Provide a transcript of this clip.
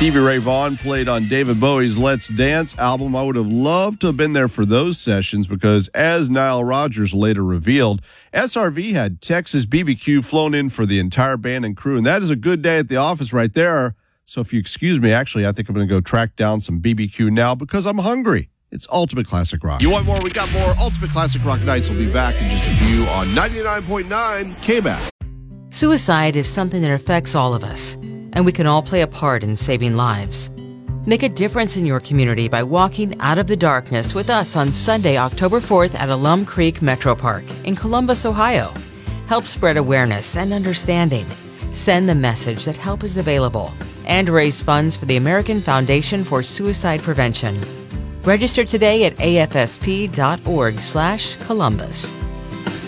Stevie Ray Vaughan played on David Bowie's Let's Dance album. I would have loved to have been there for those sessions because, as Nile Rodgers later revealed, SRV had Texas BBQ flown in for the entire band and crew, and that is a good day at the office right there. So if you excuse me, actually, I think I'm going to go track down some BBQ now because I'm hungry. It's Ultimate Classic Rock. You want more? We got more. Ultimate Classic Rock Nights will be back in just a few on 99.9 KBAC. Suicide is something that affects all of us, and we can all play a part in saving lives. Make a difference in your community by walking out of the darkness with us on Sunday, October 4th at Alum Creek Metro Park in Columbus, Ohio. Help spread awareness and understanding. Send the message that help is available and raise funds for the American Foundation for Suicide Prevention. Register today at afsp.org/Columbus.